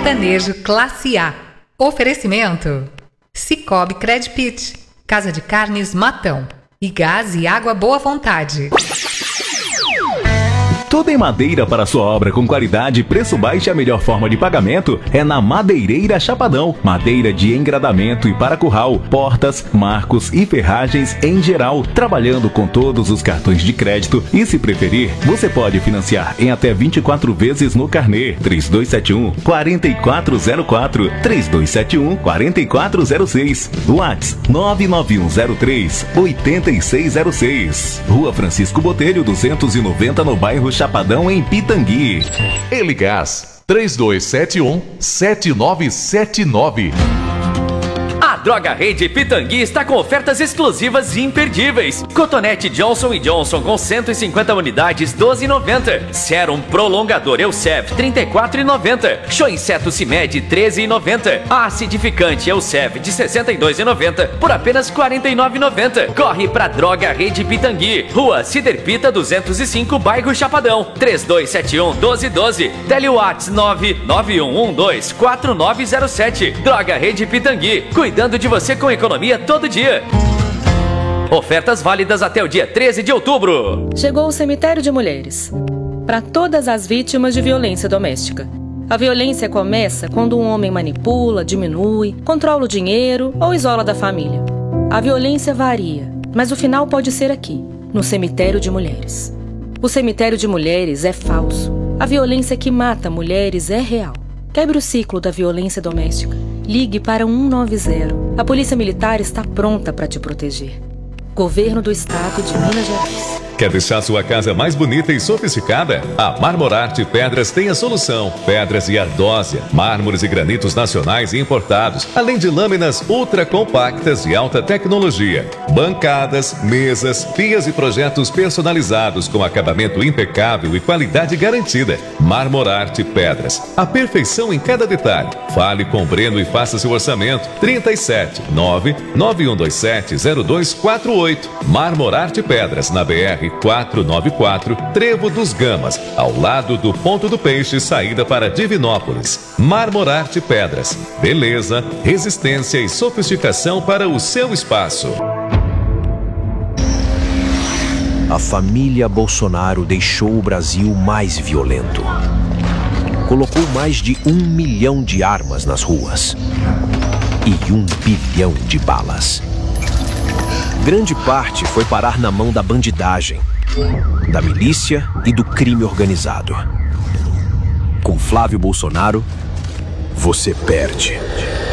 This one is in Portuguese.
Sertanejo Classe A. Oferecimento: Cicobi Credpit, Casa de Carnes Matão e Gás e Água Boa Vontade. Tudo em madeira para sua obra com qualidade, preço baixo e a melhor forma de pagamento é na Madeireira Chapadão. Madeira de engradamento e para curral, portas, marcos e ferragens em geral. Trabalhando com todos os cartões de crédito e, se preferir, você pode financiar em até 24 vezes no carnê. 3271-4404, 3271-4406. WhatsApp 99103-8606. Rua Francisco Botelho 290 no bairro Chapadão, em Pitangui. Eligás 3271-7979. A Droga Rede Pitangui está com ofertas exclusivas e imperdíveis. Cotonete Johnson & Johnson com 150 unidades, 12,90. Serum Prolongador Eucev, 34,90. Show Inseto Cimed, 13,90. Acidificante Eucev, de 62,90 por apenas 49,90. Corre pra Droga Rede Pitangui, Rua Ciderpita 205, bairro Chapadão. 3271-1212. Telewatts 991124907. Droga Rede Pitangui, cuidando de você com economia todo dia. Ofertas válidas até o dia 13 de outubro. Chegou o Cemitério de Mulheres. Para todas as vítimas de violência doméstica. A violência começa quando um homem manipula, diminui, controla o dinheiro ou isola da família. A violência varia, mas o final pode ser aqui, no Cemitério de Mulheres. O Cemitério de Mulheres é falso. A violência que mata mulheres é real. Quebre o ciclo da violência doméstica. Ligue para 190. A Polícia Militar está pronta para te proteger. Governo do Estado de Minas Gerais. Quer deixar sua casa mais bonita e sofisticada? A Marmorarte Pedras tem a solução. Pedras e ardósia, mármores e granitos nacionais e importados, além de lâminas ultra compactas e alta tecnologia. Bancadas, mesas, pias e projetos personalizados com acabamento impecável e qualidade garantida. Marmorarte Pedras. A perfeição em cada detalhe. Fale com o Breno e faça seu orçamento. 379-9127-0248. Marmorarte Pedras, na BR 494, Trevo dos Gamas, ao lado do Ponto do Peixe, saída para Divinópolis. Marmorarte Pedras. Beleza, resistência e sofisticação para o seu espaço. A família Bolsonaro deixou o Brasil mais violento. Colocou mais de 1 milhão de armas nas ruas e 1 bilhão de balas. Grande parte foi parar na mão da bandidagem, da milícia e do crime organizado. Com Flávio Bolsonaro, você perde.